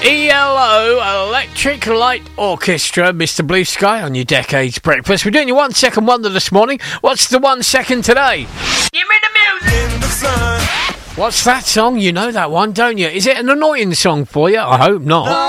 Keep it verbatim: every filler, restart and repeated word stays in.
E L O, Electric Light Orchestra, Mister Blue Sky on your Decades Breakfast. We're doing your one second wonder this morning. What's the one second today? Give me the music. In the sun. What's that song? You know that one, don't you? Is it an annoying song for you? I hope not.